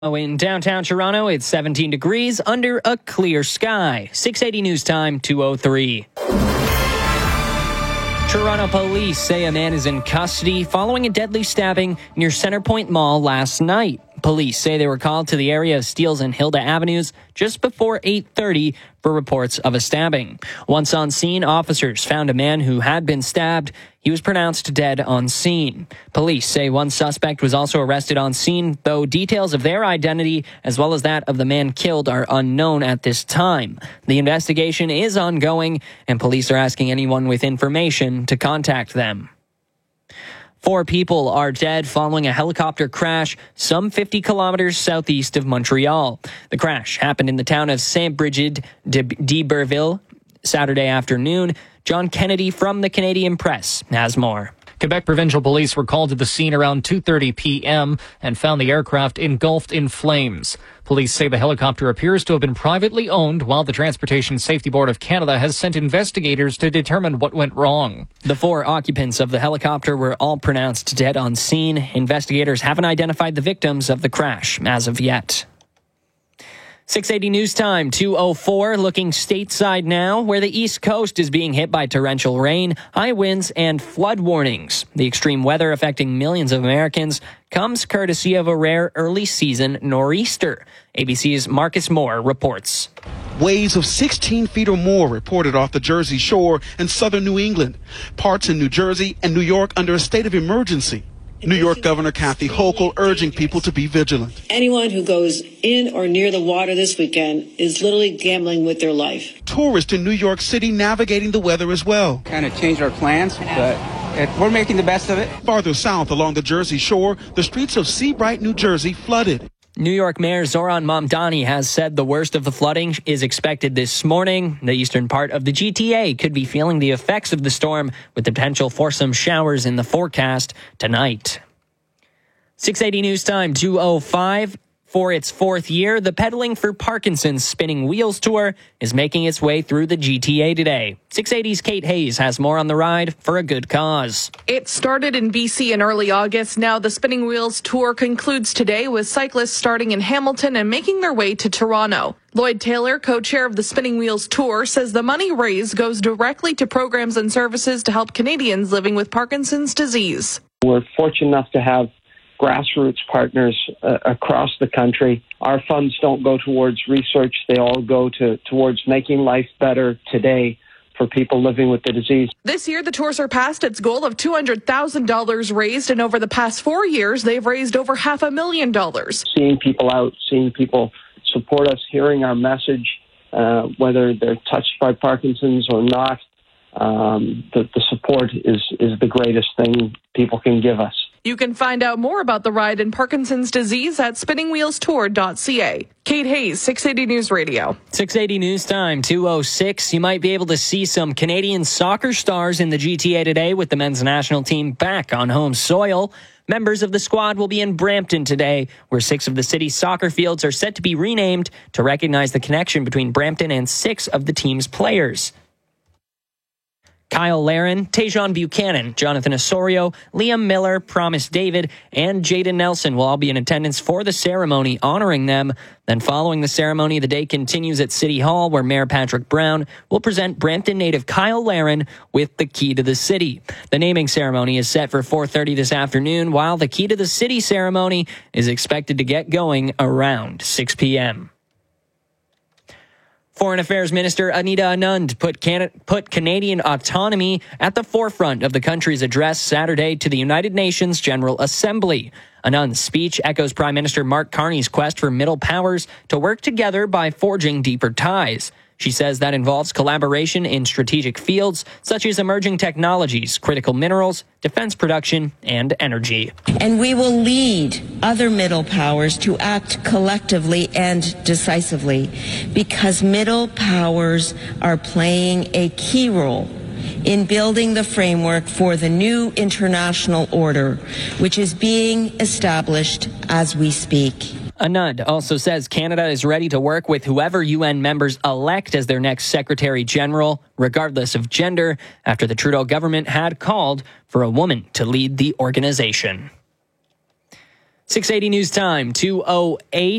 In downtown Toronto, it's 17 degrees under a clear sky. 680 News Time, 2:03. Toronto police say a man is in custody following a deadly stabbing near Centrepoint Mall last night. Police say they were called to the area of Steeles and Hilda Avenues just before 8:30 for reports of a stabbing. Once on scene, officers found a man who had been stabbed. He was pronounced dead on scene. Police say one suspect was also arrested on scene, though details of their identity as well as that of the man killed are unknown at this time. The investigation is ongoing, and police are asking anyone with information to contact them. 4 people are dead following a helicopter crash some 50 kilometers southeast of Montreal. The crash happened in the town of Saint-Brigid d'Iberville Saturday afternoon. John Kennedy from the Canadian Press has more. Quebec Provincial Police were called to the scene around 2:30 p.m. and found the aircraft engulfed in flames. Police say the helicopter appears to have been privately owned, while the Transportation Safety Board of Canada has sent investigators to determine what went wrong. The 4 occupants of the helicopter were all pronounced dead on scene. Investigators haven't identified the victims of the crash as of yet. 680 News Time, 2:04, looking stateside now, where the East Coast is being hit by torrential rain, high winds, and flood warnings. The extreme weather affecting millions of Americans comes courtesy of a rare early-season nor'easter. ABC's Marcus Moore reports. Waves of 16 feet or more reported off the Jersey Shore and southern New England. Parts in New Jersey and New York under a state of emergency. New York Governor Kathy Hochul urging people to be vigilant. Anyone who goes in or near the water this weekend is literally gambling with their life. Tourists in New York City navigating the weather as well. Kind of changed our plans, but we're making the best of it. Farther south along the Jersey Shore, the streets of Seabright, New Jersey flooded. New York Mayor Zoran Mamdani has said the worst of the flooding is expected this morning. The eastern part of the GTA could be feeling the effects of the storm, with the potential for some showers in the forecast tonight. 680 News Time, 2:05. For its 4th year, the Pedaling for Parkinson's Spinning Wheels Tour is making its way through the GTA today. 680's Kate Hayes has more on the ride for a good cause. It started in BC in early August. Now the Spinning Wheels Tour concludes today, with cyclists starting in Hamilton and making their way to Toronto. Lloyd Taylor, co-chair of the Spinning Wheels Tour, says the money raised goes directly to programs and services to help Canadians living with Parkinson's disease. We're fortunate enough to have grassroots partners across the country. Our funds don't go towards research. They all go towards making life better today for people living with the disease. This year, the tour surpassed its goal of $200,000 raised, and over the past 4 years, they've raised over $500,000. Seeing people out, seeing people support us, hearing our message, whether they're touched by Parkinson's or not, the support is the greatest thing people can give us. You can find out more about the ride and Parkinson's disease at spinningwheelstour.ca. Kate Hayes, 680 News Radio. 680 News Time, 2:06. You might be able to see some Canadian soccer stars in the GTA today with the men's national team back on home soil. Members of the squad will be in Brampton today, where 6 of the city's soccer fields are set to be renamed to recognize the connection between Brampton and 6 of the team's players. Kyle Larin, Tajon Buchanan, Jonathan Osorio, Liam Miller, Promise David, and Jaden Nelson will all be in attendance for the ceremony honoring them. Then following the ceremony, the day continues at City Hall, where Mayor Patrick Brown will present Brampton native Kyle Larin with the key to the city. The naming ceremony is set for 4:30 this afternoon, while the key to the city ceremony is expected to get going around 6 p.m. Foreign Affairs Minister Anita Anand put Canadian autonomy at the forefront of the country's address Saturday to the United Nations General Assembly. Anand's speech echoes Prime Minister Mark Carney's quest for middle powers to work together by forging deeper ties. She says that involves collaboration in strategic fields such as emerging technologies, critical minerals, defense production, and energy. And we will lead other middle powers to act collectively and decisively, because middle powers are playing a key role in building the framework for the new international order, which is being established as we speak. Anand also says Canada is ready to work with whoever UN members elect as their next Secretary General, regardless of gender, after the Trudeau government had called for a woman to lead the organization. 680 News Time, 2:08.